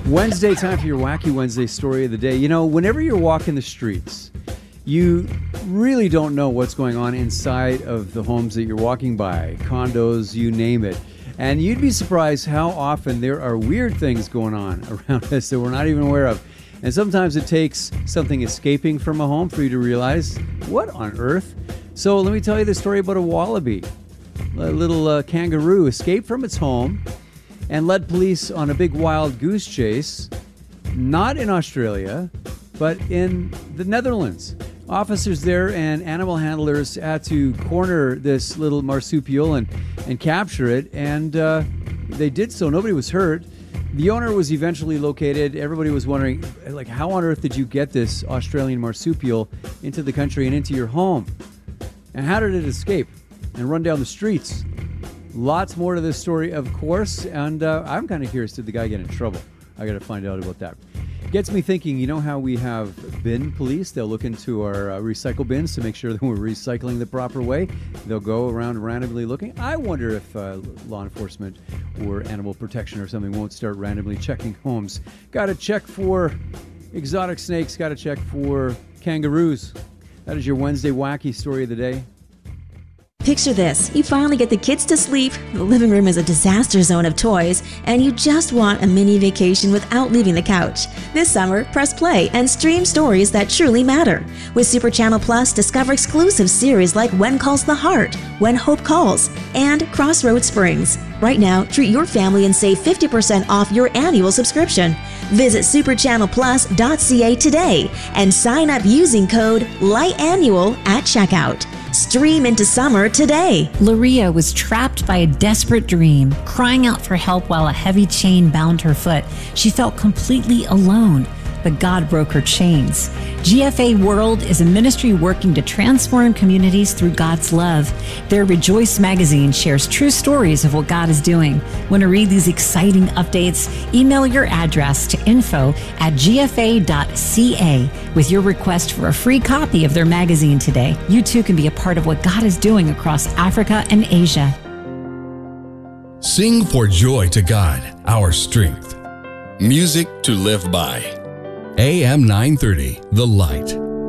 Wednesday, time for your Wacky Wednesday story of the day. You know, whenever you're walking the streets, you really don't know what's going on inside of the homes that you're walking by, condos, you name it. And you'd be surprised how often there are weird things going on around us that we're not even aware of. And sometimes it takes something escaping from a home for you to realize, what on earth? So let me tell you the story about a wallaby. A little kangaroo escaped from its home and led police on a big wild goose chase, not in Australia, but in the Netherlands. Officers there and animal handlers had to corner this little marsupial and capture it, and they did so. Nobody was hurt. The owner was eventually located. Everybody was wondering, like, how on earth did you get this Australian marsupial into the country and into your home? And how did it escape and run down the streets? Lots more to this story, of course, and I'm kind of curious, did the guy get in trouble? I got to find out about that. Gets me thinking, you know how we have bin police? They'll look into our recycle bins to make sure that we're recycling the proper way. They'll go around randomly looking. I wonder if law enforcement or animal protection or something won't start randomly checking homes. Got to check for exotic snakes, got to check for kangaroos. That is your Wednesday Wacky Story of the Day. Picture this. You finally get the kids to sleep, the living room is a disaster zone of toys, and you just want a mini vacation without leaving the couch. This summer, press play and stream stories that truly matter. With Super Channel Plus, discover exclusive series like When Calls the Heart, When Hope Calls, and Crossroads Springs. Right now, treat your family and save 50% off your annual subscription. Visit superchannelplus.ca today and sign up using code LIGHTANNUAL at checkout. Stream into summer today. Laria was trapped by a desperate dream, crying out for help while a heavy chain bound her foot. She felt completely alone, but God broke her chains. GFA World is a ministry working to transform communities through God's love. Their Rejoice magazine shares true stories of what God is doing. Want to read these exciting updates? Email your address to info@gfa.ca with your request for a free copy of their magazine today. You too can be a part of what God is doing across Africa and Asia. Sing for joy to God, our strength. Music to live by. AM 930, The Light.